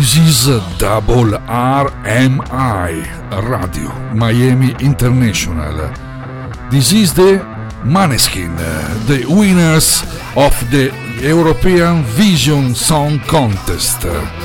This is Double RMI Radio Miami International. This is the Maneskin, the winners of the European Vision Song Contest.